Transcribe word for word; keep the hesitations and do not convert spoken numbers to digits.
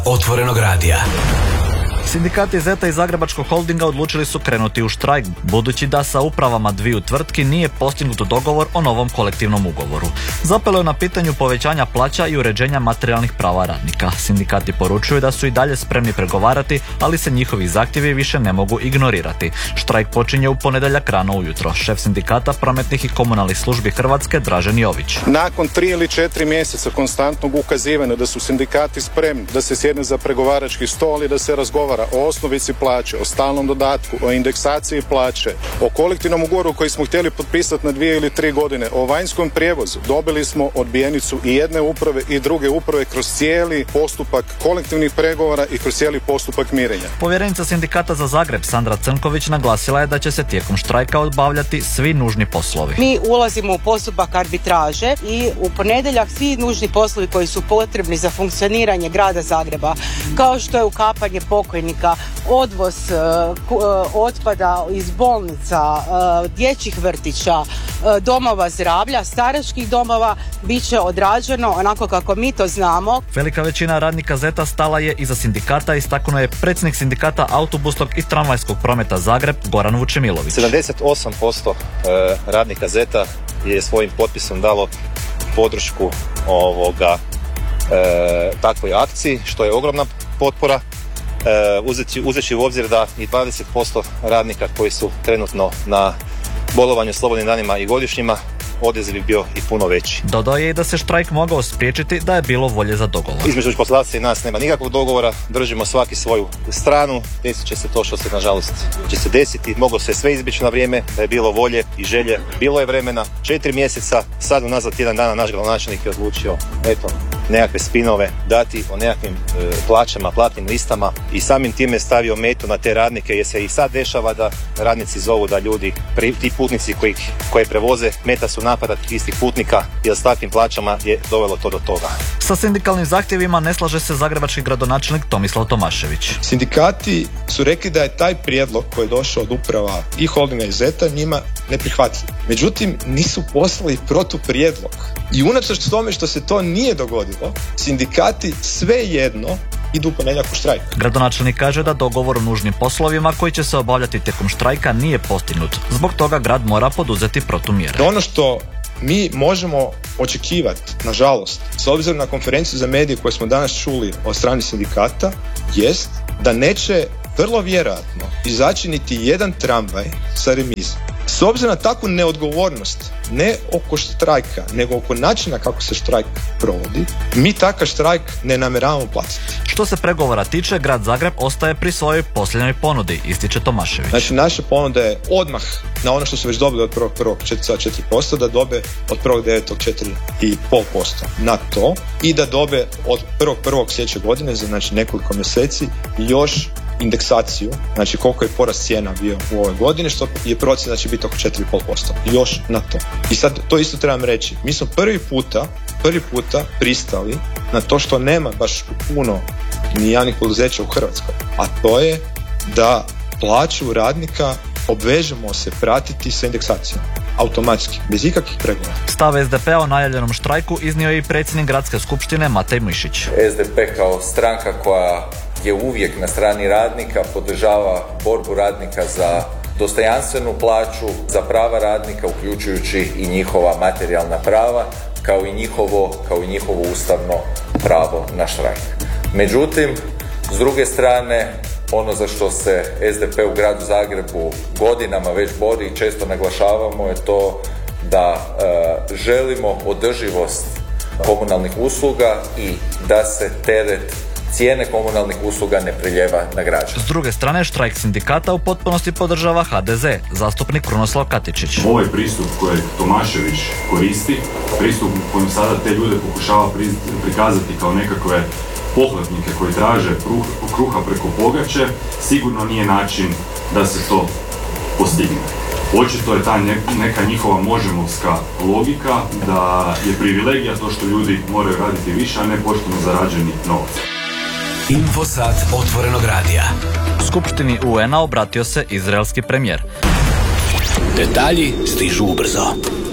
Otvorenog radija. Sindikati Zeta i Zagrebačkog holdinga odlučili su krenuti u štrajk, budući da sa upravama dviju tvrtki nije postignut dogovor o novom kolektivnom ugovoru. Zapelo je na pitanju povećanja plaća i uređenja materijalnih prava radnika. Sindikati poručuju da su i dalje spremni pregovarati, ali se njihovi zahtjevi više ne mogu ignorirati. Štrajk počinje u ponedjeljak rano ujutro. Šef sindikata prometnih i komunalnih službi Hrvatske Dražen Jović. Nakon tri ili četiri mjeseca konstantnog ukazivanja da su sindikati spremni da se sjedne za pregovarački stol i da se razgovara o osnovici plaće, o stalnom dodatku, o indeksaciji plaće, o kolektivnom ugovoru koji smo htjeli potpisati na dvije ili tri godine, o vanjskom prijevozu, dobili smo odbijenicu i jedne uprave i druge uprave kroz cijeli postupak kolektivnih pregovora i kroz cijeli postupak mirenja. Povjerenica sindikata za Zagreb Sandra Crnković naglasila je da će se tijekom štrajka obavljati svi nužni poslovi. Mi ulazimo u postupak arbitraže i u ponedjeljak svi nužni poslovi koji su potrebni za funkcioniranje grada Zagreba, kao što je ukapanje pokojnika, odvoz otpada iz bolnica, dječjih vrtića, domova zdravlja, staračkih domova, bit će odrađeno onako kako mi to znamo. Velika većina radnika Zeta stala je iza sindikata, istaknuo je predsjednik sindikata autobusnog i tramvajskog prometa Zagreb Goran Vučemilović. sedamdeset osam posto radnika Zeta je svojim potpisom dalo podršku ovoga e, takvoj akciji, što je ogromna potpora. Uzeti, uzeći u obzir da i dvadeset posto radnika koji su trenutno na bolovanju, slobodnim danima i godišnjima, odaziv bi bio i puno veći. Dodao je i da se štrajk mogao spriječiti da je bilo volje za dogovor. Između poslodavca i nas nema nikakvog dogovora, držimo svaki svoju stranu, desit će se to što se nažalost će se desiti, moglo se sve izbjeći na vrijeme, da je bilo volje i želje, bilo je vremena, četiri mjeseca, sad unazad tjedan dana naš gradonačelnik je odlučio, eto, nekakve spinove dati o nekakvim e, plaćama, platnim listama i samim time stavio metu na te radnike, jer se i sad dešava da radnici zovu da ljudi, pri, ti putnici koji, koje prevoze, meta su napada istih putnika, jer s takvim plaćama je dovelo to do toga. Sa sindikalnim zahtjevima ne slaže se zagrebački gradonačelnik Tomislav Tomašević. Sindikati su rekli da je taj prijedlog koji je došao od uprava i holdinga i Zeta njima neprihvatljiv. Međutim, nisu poslali protuprijedlog. I unatoč tome što se to nije dogodilo, sindikati svejedno idu u ponedjeljak u štrajk. Gradonačelnik kaže da dogovor o nužnim poslovima koji će se obavljati tijekom štrajka nije postignut. Zbog toga grad mora poduzeti protumjere. Ono što mi možemo očekivati, nažalost, s obzirom na konferenciju za medije koju smo danas čuli od strane sindikata, jest da neće vrlo vjerojatno izaći niti jedan tramvaj sa remizom. S obzirom na takvu neodgovornost, ne oko štrajka, nego oko načina kako se štrajk provodi, mi takav štrajk ne namjeravamo platiti. Što se pregovora tiče, grad Zagreb ostaje pri svojoj posljednjoj ponudi, ističe Tomašević. Znači, naša ponuda je odmah na ono što su već dobili od prvog prvog četiri zarez četiri posto, da dobe od prvog devetog četiri zarez pet posto na to i da dobe od prvog prvog sljedeće godine, za znači nekoliko mjeseci, još indeksaciju, znači koliko je porast cijena bio u ovoj godini, što je procjena da će biti oko četiri zarez pet posto, još na to. I sad to isto trebam reći, mi smo prvi puta, prvi puta pristali na to što nema baš puno ni javnih poduzeća u Hrvatskoj, a to je da plaću radnika obvežemo se pratiti sa indeksacijom. Automatski, bez ikakvih pregovora. Stav es de pe-a o najavljenom štrajku iznio je i predsjednik gradske skupštine Matej Mišić. es de pe kao stranka koja je uvijek na strani radnika, podržava borbu radnika za dostojanstvenu plaću, za prava radnika, uključujući i njihova materijalna prava, kao i njihovo, kao i njihovo ustavno pravo na štrajk. Međutim, s druge strane, ono za što se es de pe u gradu Zagrebu godinama već bori i često naglašavamo je to da e, želimo održivost komunalnih usluga i da se teret cijene komunalnih usluga ne priljeva na građane. S druge strane, štrajk sindikata u potpunosti podržava ha de ze, zastupnik Krunoslav Katičić. Ovaj pristup koji Tomašević koristi, pristup kojim sada te ljude pokušava prikazati kao nekakve pohlepnike koji traže kruha preko pogače, sigurno nije način da se to postigne. Očito je ta neka njihova možemovska logika da je privilegija to što ljudi moraju raditi više, a ne pošteno zarađeni novac. Infosat Otvorenog radija. Skupštini u en a obratio se izraelski premijer. Detalji stižu ubrzo.